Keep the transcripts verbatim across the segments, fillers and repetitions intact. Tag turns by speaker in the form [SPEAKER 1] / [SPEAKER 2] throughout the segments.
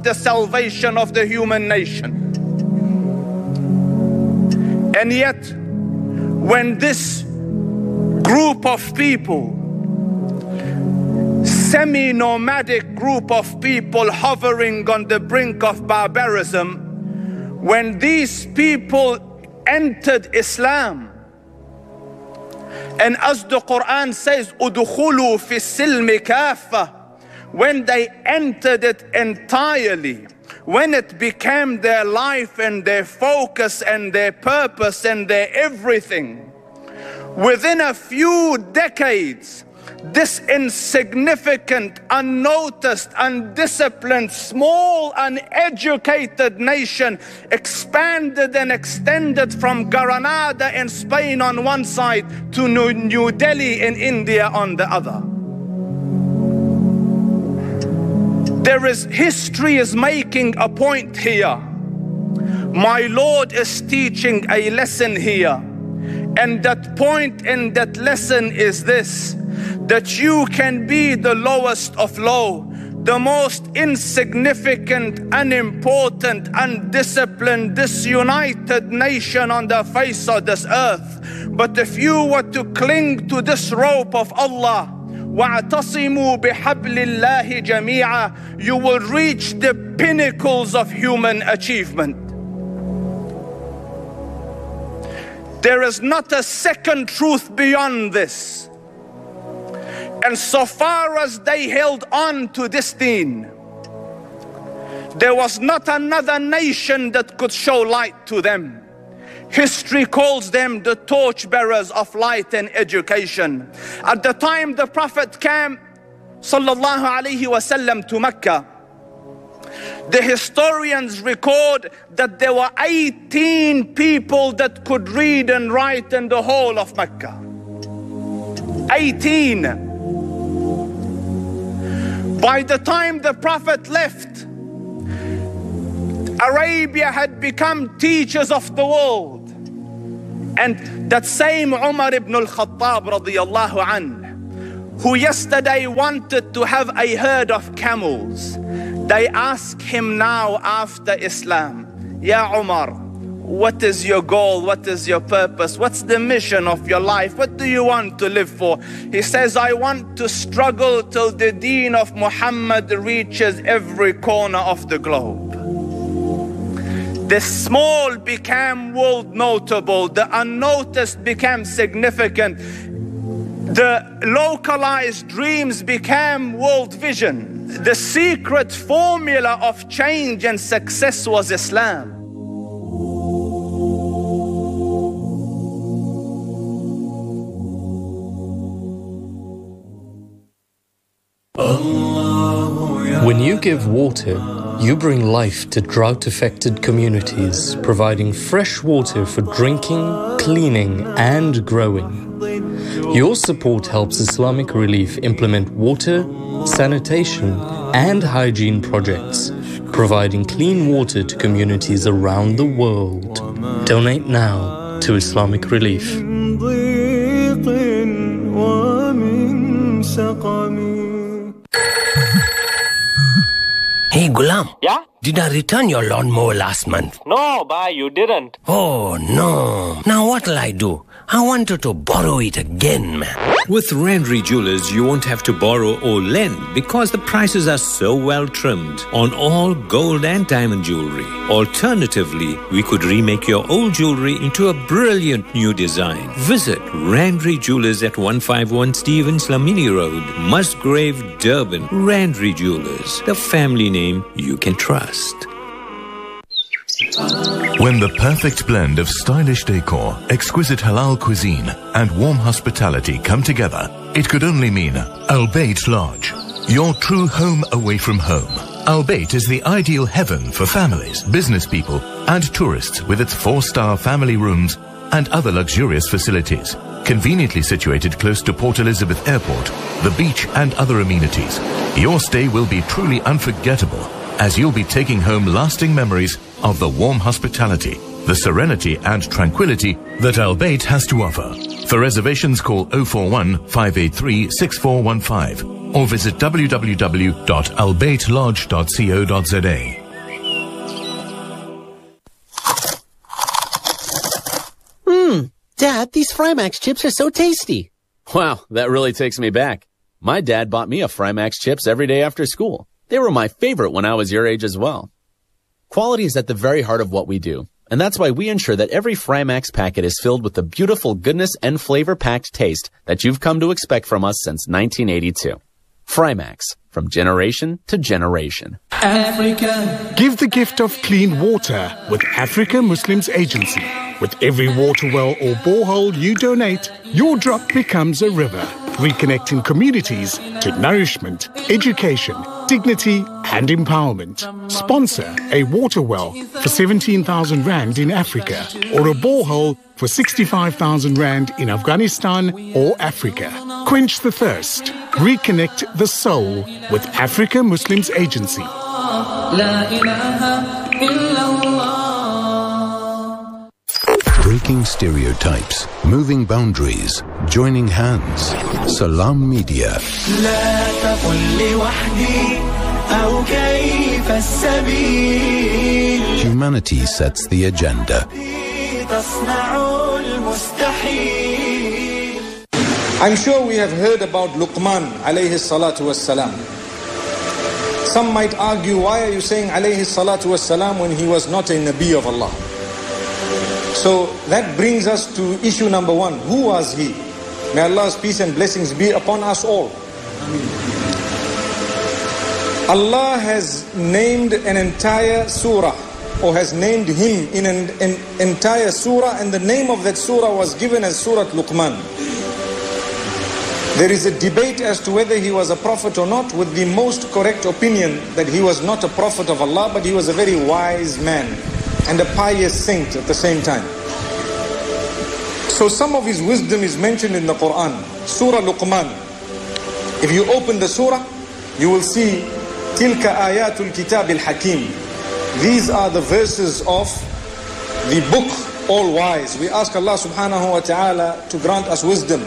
[SPEAKER 1] the salvation of the human nation. And yet, when this group of people, semi-nomadic group of people hovering on the brink of barbarism, when these people entered Islam, and as the Quran says, "Udkhulu fi silmi kafa," when they entered it entirely, when it became their life and their focus and their purpose and their everything, within a few decades, this insignificant, unnoticed, undisciplined, small, uneducated nation expanded and extended from Granada in Spain on one side to New Delhi in India on the other. There is, history is making a point here. My Lord is teaching a lesson here. And that point in that lesson is this: that you can be the lowest of low, the most insignificant, unimportant, undisciplined, disunited nation on the face of this earth. But if you were to cling to this rope of Allah, وَاعْتَصِمُوا بِحَبْلِ اللَّهِ جَمِيعًا, you will reach the pinnacles of human achievement. There is not a second truth beyond this. And so far as they held on to this deen, there was not another nation that could show light to them. History calls them the torchbearers of light and education. At the time the Prophet came, sallallahu alaihi wasallam, to Mecca, the historians record that there were eighteen people that could read and write in the whole of Mecca. eighteen. By the time the Prophet left, Arabia had become teachers of the world. And that same Umar ibn al-Khattab radiyallahu anhu, who yesterday wanted to have a herd of camels, they ask him now after Islam, Ya Umar, what is your goal? What is your purpose? What's the mission of your life? What do you want to live for? He says, I want to struggle till the deen of Muhammad reaches every corner of the globe. The small became world notable. The unnoticed became significant. The localized dreams became world vision. The secret formula of change and success was Islam.
[SPEAKER 2] When you give water, you bring life to drought-affected communities, providing fresh water for drinking, cleaning, and growing. Your support helps Islamic Relief implement water, sanitation, and hygiene projects, providing clean water to communities around the world. Donate now to Islamic Relief.
[SPEAKER 3] Hey Ghulam.
[SPEAKER 4] Yeah?
[SPEAKER 3] Did I return your lawnmower last month?
[SPEAKER 4] No, bhai, you didn't.
[SPEAKER 3] Oh no. Now what'll I do? I wanted to borrow it again, man.
[SPEAKER 5] With Randry Jewelers, you won't have to borrow or lend because the prices are so well trimmed on all gold and diamond jewelry. Alternatively, we could remake your old jewelry into a brilliant new design. Visit Randry Jewelers at one fifty-one Stevens Lamini Road, Musgrave, Durban. Randry Jewelers, the family name you can trust.
[SPEAKER 6] When the perfect blend of stylish decor, exquisite halal cuisine, and warm hospitality come together, it could only mean Al Bayt Lodge, your true home away from home. Al Bayt is the ideal heaven for families, business people, and tourists with its four-star family rooms and other luxurious facilities. Conveniently situated close to Port Elizabeth Airport, the beach, and other amenities, your stay will be truly unforgettable, as you'll be taking home lasting memories of the warm hospitality, the serenity and tranquility that Al Bayt has to offer. For reservations, call oh four one, five eight three, six four one five or visit w w w dot albait lodge dot co dot z a.
[SPEAKER 4] Mmm, Dad, these Frymax chips are so tasty.
[SPEAKER 7] Wow, that really takes me back. My dad bought me a Frymax chips every day after school. They were my favorite when I was your age as well. Quality is at the very heart of what we do, and that's why we ensure that every Frymax packet is filled with the beautiful goodness and flavor-packed taste that you've come to expect from us since nineteen eighty-two. Frymax, from generation to generation.
[SPEAKER 8] Africa. Give the gift of clean water with Africa Muslims Agency. With every water well or borehole you donate, your drop becomes a river, reconnecting communities to nourishment, education, dignity and empowerment. Sponsor a water well for seventeen thousand rand in Africa or a borehole for sixty-five thousand rand in Afghanistan or Africa. Quench the thirst. Reconnect the soul with Africa Muslims Agency.
[SPEAKER 9] Breaking stereotypes, moving boundaries, joining hands. Salam Media. Humanity sets the agenda.
[SPEAKER 10] I'm sure we have heard about Luqman alayhi salatu wassalam. Some might argue, why are you saying alayhi salatu wassalam when he was not a Nabi of Allah? So that brings us to issue number one. Who was he? May Allah's peace and blessings be upon us all. Allah has named an entire surah, or has named him in an, an entire surah, and the name of that surah was given as Surah Luqman. There is a debate as to whether he was a prophet or not, with the most correct opinion that he was not a prophet of Allah, but he was a very wise man and a pious saint at the same time. So some of his wisdom is mentioned in the Quran. Surah Luqman. If you open the surah, you will see Tilka ayatul kitab al-hakim. These are the verses of the book all wise. We ask Allah subhanahu wa ta'ala to grant us wisdom.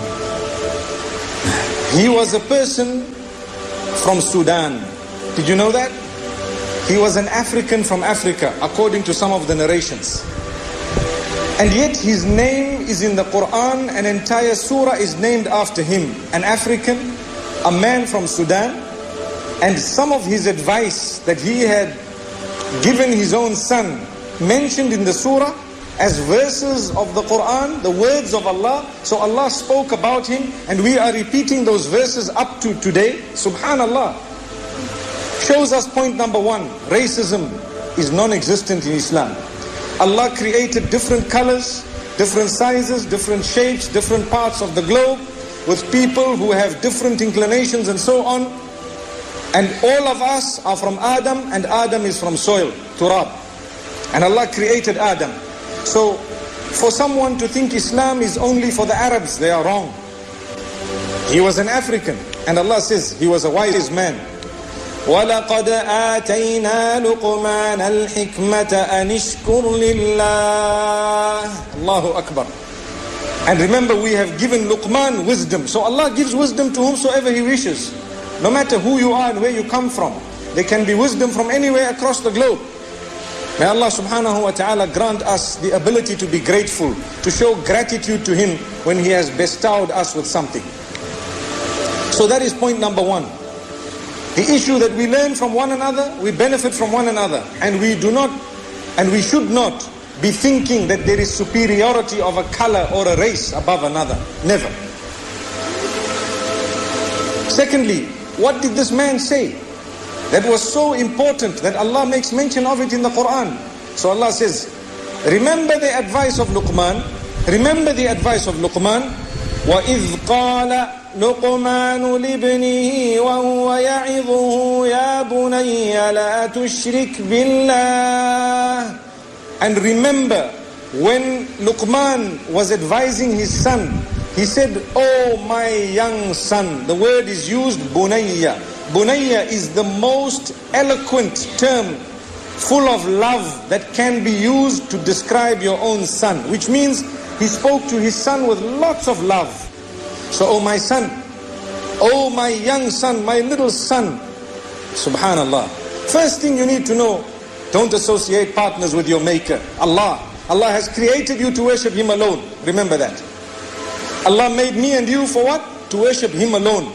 [SPEAKER 10] He was a person from Sudan. Did you know that? He was an African from Africa, according to some of the narrations. And yet his name is in the Quran, an entire surah is named after him. An African, a man from Sudan, and some of his advice that he had given his own son, mentioned in the surah as verses of the Quran, the words of Allah. So Allah spoke about him, and we are repeating those verses up to today. Subhanallah. Shows us point number one, racism is non-existent in Islam. Allah created different colors, different sizes, different shapes, different parts of the globe, with people who have different inclinations and so on. And all of us are from Adam, and Adam is from soil, turab. And Allah created Adam. So for someone to think Islam is only for the Arabs, they are wrong. He was an African, and Allah says he was a wise man. وَلَقَدْ آتَيْنَا لُقْمَانَ الْحِكْمَةَ أَنِ اشْكُرْ لِلَّهِ Allahu Akbar. And remember, we have given Luqman wisdom. So Allah gives wisdom to whomsoever He wishes. No matter who you are and where you come from. There can be wisdom from anywhere across the globe. May Allah subhanahu wa ta'ala grant us the ability to be grateful, to show gratitude to Him when He has bestowed us with something. So that is point number one. The issue that we learn from one another, we benefit from one another. And we do not, and we should not be thinking that there is superiority of a color or a race above another. Never. Secondly, what did this man say that was so important that Allah makes mention of it in the Quran? So Allah says, remember the advice of Luqman, remember the advice of Luqman, وَإِذْ قَالَ لُقْمَانُ لِابْنِهِ وَهُوَ يَعِظُهُ يَا بُنَيَّ لَا تُشْرِكْ بِاللَّهِ. And remember when Luqman was advising his son, he said, oh my young son. The word is used, bunayya. Bunayya is the most eloquent term, full of love, that can be used to describe your own son, which means he spoke to his son with lots of love. So, oh my son, Oh my young son, my little son. Subhanallah. First thing you need to know, don't associate partners with your maker, Allah. Allah has created you to worship Him alone. Remember that. Allah made me and you for what? To worship Him alone.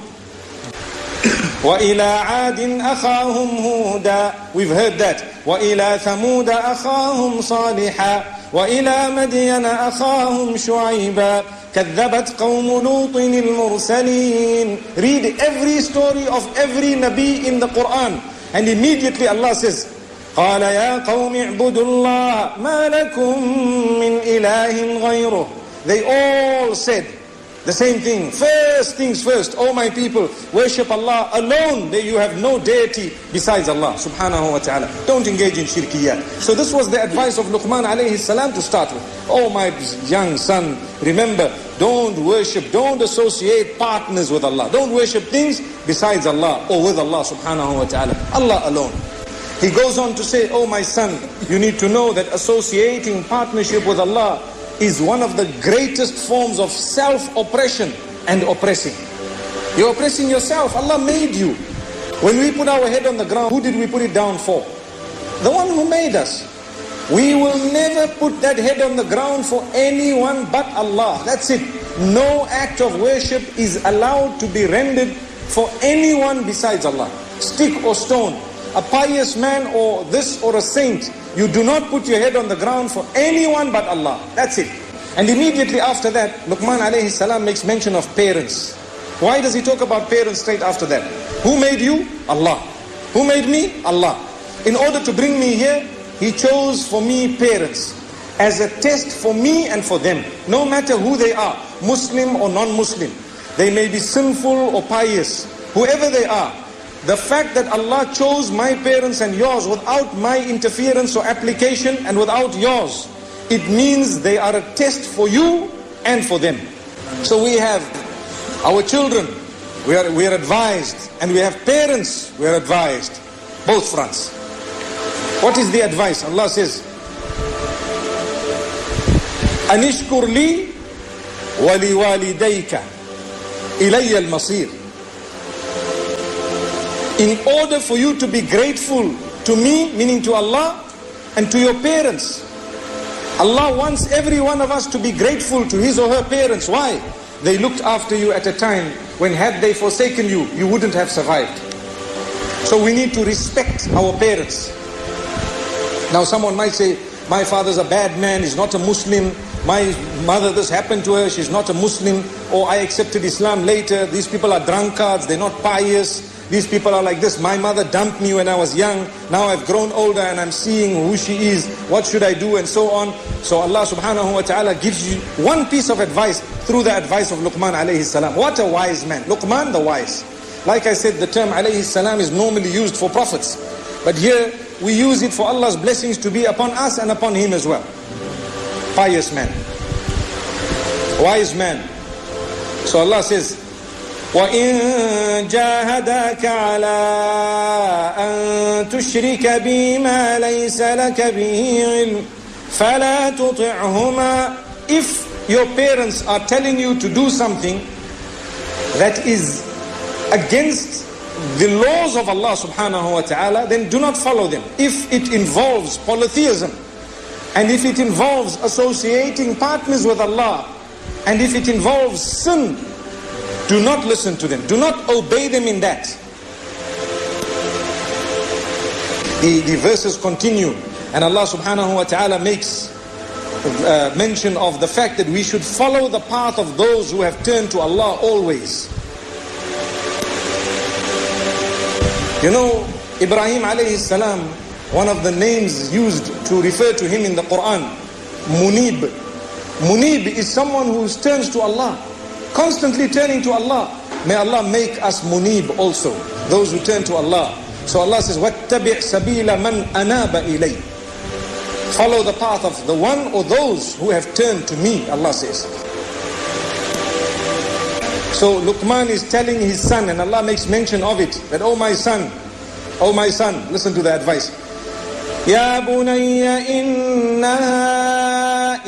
[SPEAKER 10] وَإِلَىٰ عَادٍ أَخَاهُمْ هُودًا. We've heard that. وَإِلَىٰ ثَمُودَ أَخَاهُمْ صَالِحًا وَإِلَىٰ مَدْيَنَ أَخَاهُمْ شُعَيْبًا كَذَّبَتْ قَوْمُ لُوطٍ الْمُرْسَلِينَ. Read every story of every Nabi in the Quran. And immediately Allah says, قَالَ يَا قَوْمِ اعْبُدُوا اللَّهَ مَا لَكُمْ مِنْ إِلَٰهٍ غَيْرُهُ. They all said the same thing. First things first, oh my people, worship Allah alone. There you have no deity besides Allah subhanahu wa ta'ala. Don't engage in shirkiyat. So this was the advice of Luqman alayhi salam to start with. Oh my young son, remember, don't worship, don't associate partners with Allah. Don't worship things besides Allah or with Allah subhanahu wa ta'ala. Allah alone. He goes on to say, oh my son, you need to know that associating partnership with Allah is one of the greatest forms of self-oppression and oppressing. You're oppressing yourself. Allah made you. When we put our head on the ground, who did we put it down for? The one who made us. We will never put that head on the ground for anyone but Allah. That's it. No act of worship is allowed to be rendered for anyone besides Allah. Stick or stone, a pious man or this or a saint, you do not put your head on the ground for anyone but Allah. That's it. And immediately after that, Luqman alayhi salam makes mention of parents. Why does he talk about parents straight after that? Who made you? Allah. Who made me? Allah. In order to bring me here, He chose for me parents as a test for me and for them. No matter who they are, Muslim or non-Muslim. They may be sinful or pious. Whoever they are. The fact that Allah chose my parents and yours without my interference or application and without yours, it means they are a test for you and for them. So we have our children, we are, we are advised, and we have parents, we are advised. Both fronts. What is the advice? Allah says, Anishkur li wali walidayka ilayya al-masir. In order for you to be grateful to me, meaning to Allah, and to your parents. Allah wants every one of us to be grateful to his or her parents. Why? They looked after you at a time when had they forsaken you, you wouldn't have survived. So we need to respect our parents. Now someone might say, my father's a bad man, he's not a Muslim. My mother, this happened to her, she's not a Muslim. Or I accepted Islam later, these people are drunkards, they're not pious. These people are like this. My mother dumped me when I was young. Now I've grown older and I'm seeing who she is. What should I do? And so on. So Allah subhanahu wa ta'ala gives you one piece of advice through the advice of Luqman alayhi salam. What a wise man. Luqman the wise. Like I said, the term alayhi salam is normally used for prophets. But here we use it for Allah's blessings to be upon us and upon him as well. Pious man. Wise man. So Allah says, وَإِن جَاهَدَاكَ عَلَىٰ أَن تُشْرِكَ بِي مَا لَيْسَ لَكَ بِهِ عِلْمٍ فَلَا تُطِعْهُمَا. If your parents are telling you to do something that is against the laws of Allah subhanahu wa ta'ala, then do not follow them. If it involves polytheism, and if it involves associating partners with Allah, and if it involves sin, do not listen to them. Do not obey them in that. The, the verses continue, and Allah subhanahu wa ta'ala makes uh, mention of the fact that we should follow the path of those who have turned to Allah always. You know, Ibrahim alayhi salam, one of the names used to refer to him in the Quran, Munib. Munib is someone who turns to Allah, constantly turning to Allah. May Allah make us Munib also, those who turn to Allah. So Allah says, وَاتَّبِعْ سَبِيلَ مَنْ أَنَابَ إِلَيْهِ. Follow the path of the one or those who have turned to me, Allah says. So Luqman is telling his son, and Allah makes mention of it, that, oh my son, oh my son, listen to the advice. يَا بُنَيَّ إِنَّهَا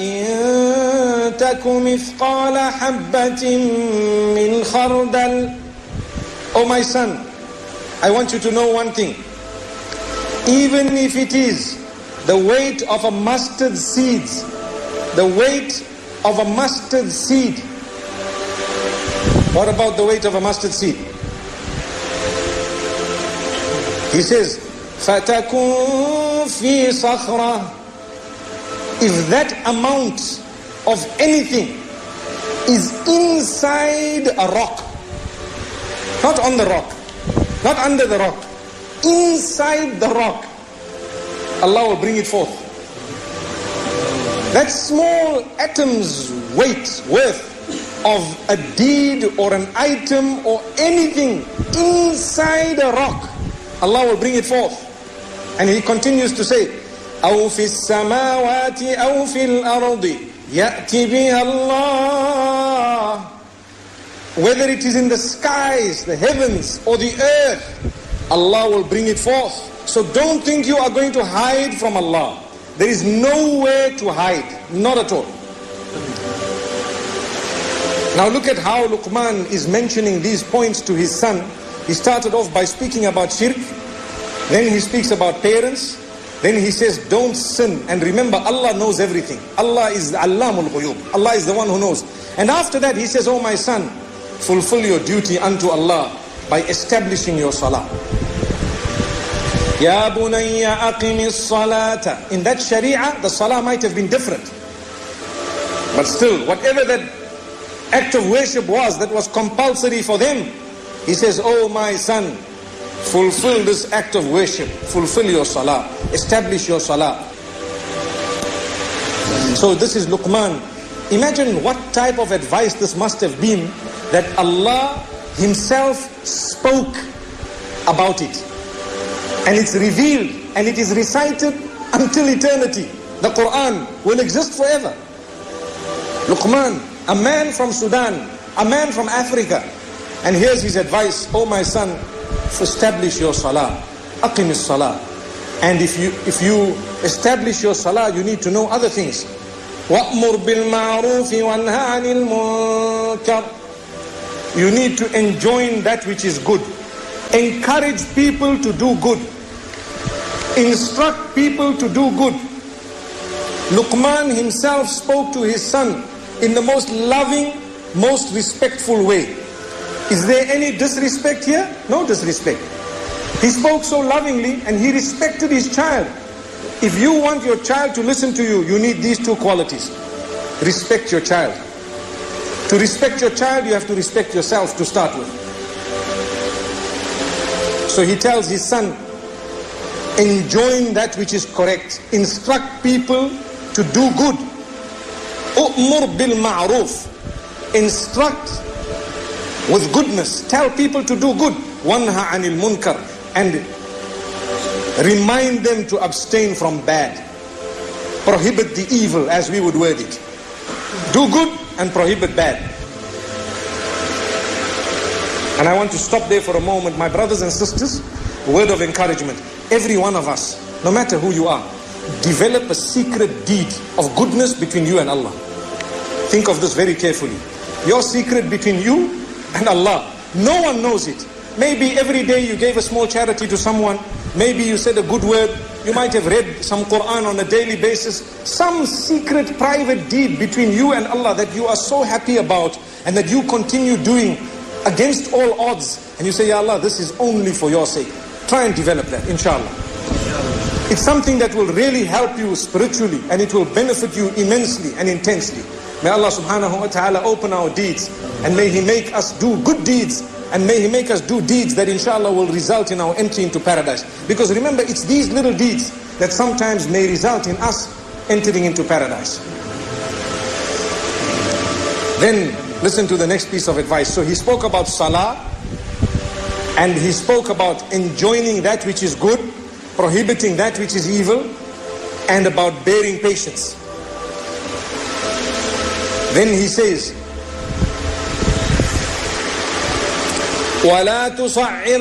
[SPEAKER 10] إِن تَكُ مِثْقَالَ حَبَّةٍ مِّنْ خَرْدَلٍ Oh my son, I want you to know one thing. Even if it is the weight of a mustard seed, the weight of a mustard seed. What about the weight of a mustard seed? He says, فَتَكُنْ فِي صَخْرَةٍ. If that amount of anything is inside a rock, not on the rock, not under the rock, inside the rock, Allah will bring it forth. That small atom's weight, worth of a deed or an item or anything inside a rock, Allah will bring it forth. And He continues to say, أَوْ فِي السَّمَاوَاتِ أَوْ فِي الْأَرْضِ يَأْتِ بِهَا اللَّهِ. Whether it is in the skies, the heavens, or the earth, Allah will bring it forth. So don't think you are going to hide from Allah. There is nowhere to hide, not at all. Now look at how Luqman is mentioning these points to his son. He started off by speaking about shirk, then he speaks about parents, then he says don't sin, and remember Allah knows everything. Allah is Allamul Ghuyub. Allah is the one who knows. And after that he says, oh my son, fulfill your duty unto Allah by establishing your salah. Ya bunayya aqimis salata. In that sharia, the salah might have been different, but still, whatever that act of worship was that was compulsory for them, he says, oh my son, fulfill this act of worship, fulfill your salah, establish your salah. So this is Luqman. Imagine what type of advice this must have been, that Allah Himself spoke about it. And it's revealed and it is recited until eternity. The Quran will exist forever. Luqman, a man from Sudan, a man from Africa. And here's his advice, oh my son, establish your salah, aqim as salah. And if you if you establish your salah, you need to know other things. Wa'mur bil ma'ruf wanha 'anil munkar. You need to enjoin that which is good. Encourage people to do good. Instruct people to do good. Luqman himself spoke to his son in the most loving, most respectful way. Is there any disrespect here? No disrespect. He spoke so lovingly and he respected his child. If you want your child to listen to you, you need these two qualities. Respect your child. To respect your child, you have to respect yourself to start with. So he tells his son, enjoin that which is correct. Instruct people to do good. U'mur bil ma'ruf. Instruct with goodness. Tell people to do good. Wanha 'anil munkar. And remind them to abstain from bad. Prohibit the evil, as we would word it. Do good and prohibit bad. And I want to stop there for a moment. My brothers and sisters, a word of encouragement. Every one of us, no matter who you are, develop a secret deed of goodness between you and Allah. Think of this very carefully. Your secret between you and Allah. No one knows it. Maybe every day you gave a small charity to someone. Maybe you said a good word. You might have read some Quran on a daily basis. Some secret private deed between you and Allah that you are so happy about and that you continue doing against all odds. And you say, Ya Allah, this is only for your sake. Try and develop that, inshallah. It's something that will really help you spiritually and it will benefit you immensely and intensely. May Allah subhanahu wa ta'ala open our deeds and may He make us do good deeds and may He make us do deeds that inshallah will result in our entry into paradise. Because remember, it's these little deeds that sometimes may result in us entering into paradise. Then listen to the next piece of advice. So he spoke about salah and he spoke about enjoining that which is good, prohibiting that which is evil, and about bearing patience. Then he says, وَلَا تُصَعِّرْ